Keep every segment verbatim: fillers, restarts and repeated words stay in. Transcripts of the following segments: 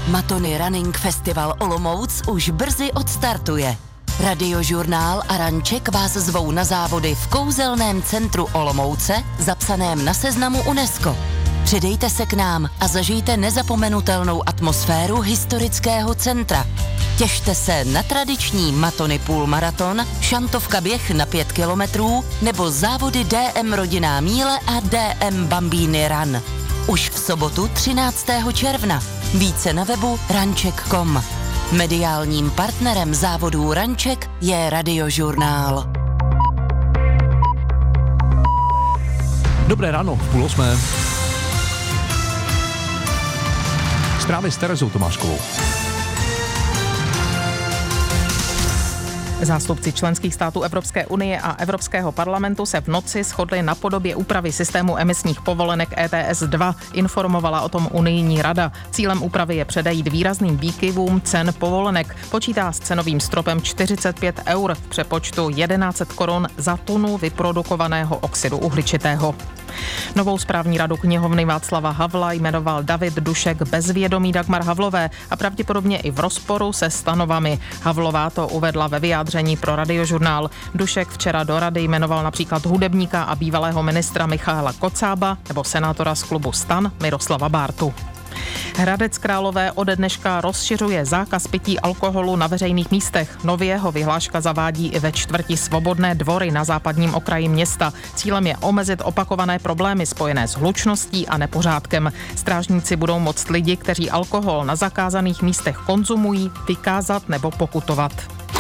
Matony Running Festival Olomouc už brzy odstartuje. Radiožurnál a Ranček vás zvou na závody v kouzelném centru Olomouce, zapsaném na seznamu UNESCO. Přidejte se k nám a zažijte nezapomenutelnou atmosféru historického centra. Těšte se na tradiční Matony půlmaraton, šantovka běh na pět kilometrů nebo závody D M Rodinná míle a D M Bambini Run. Už v sobotu třináctého června. Více na webu ranček tečka com. Mediálním partnerem závodů Ranček je Radiožurnál. Dobré ráno, v půl osmé. Zprávy s Terezou Tomáškovou. Zástupci členských států Evropské unie a Evropského parlamentu se v noci shodli na podobě úpravy systému emisních povolenek E T S dva, informovala o tom unijní rada. Cílem úpravy je předejít výrazným výkyvům cen povolenek. Počítá s cenovým stropem čtyřicet pět eur, v přepočtu tisíc sto korun za tunu vyprodukovaného oxidu uhličitého. Novou správní radu knihovny Václava Havla jmenoval David Dušek bez vědomí Dagmar Havlové a pravděpodobně i v rozporu se stanovami. Havlová to uvedla ve vyjádření pro Radiožurnál. Dušek včera do rady jmenoval například hudebníka a bývalého ministra Michaela Kocába nebo senátora z klubu STAN Miroslava Bártu. Hradec Králové ode dneška rozšiřuje zákaz pití alkoholu na veřejných místech. Nově ho vyhláška zavádí i ve čtvrti Svobodné dvory na západním okraji města. Cílem je omezit opakované problémy spojené s hlučností a nepořádkem. Strážníci budou moct lidi, kteří alkohol na zakázaných místech konzumují, vykázat nebo pokutovat.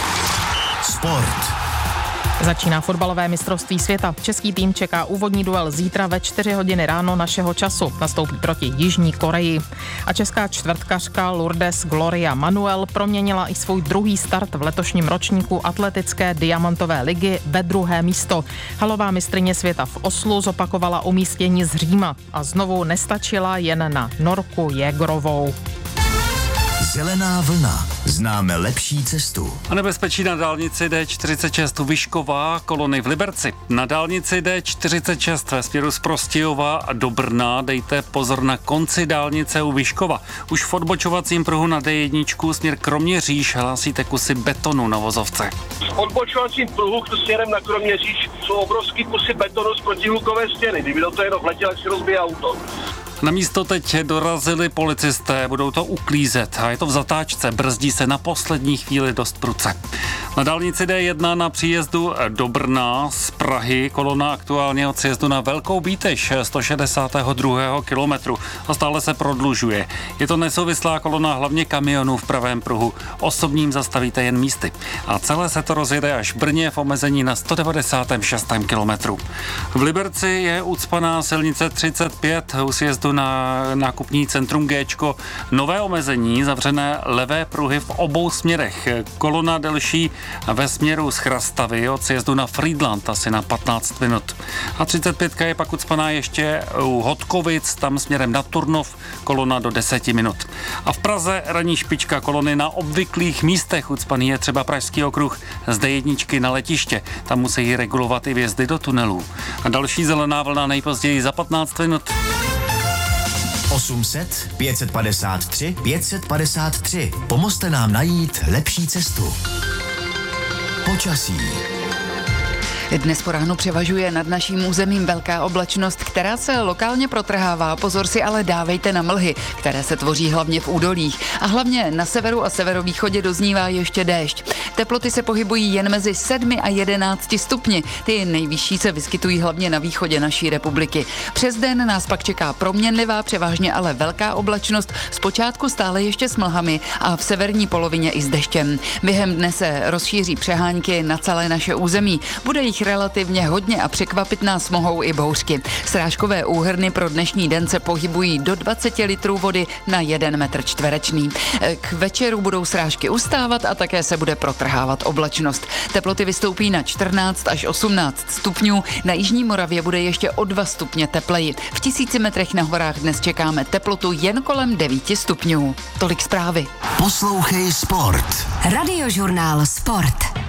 Sport. Začíná fotbalové mistrovství světa. Český tým čeká úvodní duel zítra ve čtyři hodiny ráno našeho času. Nastoupí proti Jižní Koreji. A česká čtvrtkařka Lourdes Gloria Manuel proměnila i svůj druhý start v letošním ročníku atletické diamantové ligy ve druhé místo. Halová mistryně světa v Oslu zopakovala umístění z Říma a znovu nestačila jen na Norku Jägerovou. Zelená vlna. Známe lepší cestu. A nebezpečí na dálnici D čtyřicet šest Vyšková, kolony v Liberci. Na dálnici D čtyřicet šest ve směru z Prostějova do Brna dejte pozor na konci dálnice u Vyškova. Už v odbočovacím pruhu na D jedna směr Kroměříž hlásíte kusy betonu na vozovce. V odbočovacím pruhu směrem na Kroměříž jsou obrovský kusy betonu z protihlukové stěny. Kdyby do toho jenom vletěl, jak si rozbije auto. Na místo teď dorazili policisté, budou to uklízet a je to v zatáčce, brzdí se na poslední chvíli dost prudce. Na dálnici D jedna na příjezdu do Brna z Prahy kolona aktuálně od sjezdu na Velkou Bíteš sto šedesát dva kilometru a stále se prodlužuje. Je to nesouvislá kolona hlavně kamionů v pravém pruhu, osobním zastavíte jen místy. A celé se to rozjede až v Brně v omezení na sto devadesát šest kilometrů. V Liberci je ucpaná silnice třicet pět u sjezdu na nákupní centrum Géčko. Nové omezení, zavřené levé pruhy v obou směrech. Kolona delší ve směru z Chrastavy od sjezdu na Frýdlant asi na patnáct minut. A třicet pět je pak ucpaná ještě u Hodkovic, tam směrem na Turnov, kolona do deseti minut. A v Praze ranní špička kolony na obvyklých místech. Ucpaný je třeba Pražský okruh z D jedna na letiště. Tam musí regulovat i vjezdy do tunelů. A další zelená vlna nejpozději za patnáct minut. osm set, pět set padesát tři, pět set padesát tři. Pomozte nám najít lepší cestu. Počasí. Dnes po ránu převažuje nad naším územím velká oblačnost, která se lokálně protrhává. Pozor si ale dávejte na mlhy, které se tvoří hlavně v údolích. A hlavně na severu a severovýchodě doznívá ještě déšť. Teploty se pohybují jen mezi sedmi a jedenácti stupni. Ty nejvyšší se vyskytují hlavně na východě naší republiky. Přes den nás pak čeká proměnlivá, převážně ale velká oblačnost, zpočátku stále ještě s mlhami a v severní polovině i s deštěm. Během dne se rozšíří přehánky na celé naše území. Bude jich relativně hodně a překvapit nás mohou i bouřky. Srážkové úhrny pro dnešní den se pohybují do dvacet litrů vody na jeden metr čtverečný. K večeru budou srážky ustávat a také se bude protrhávat oblačnost. Teploty vystoupí na čtrnáct až osmnáct stupňů, na jižní Moravě bude ještě o dva stupně tepleji. V tisíci metrech na horách dnes čekáme teplotu jen kolem devíti stupňů. Tolik zprávy. Poslouchej Sport. Radiožurnál Sport.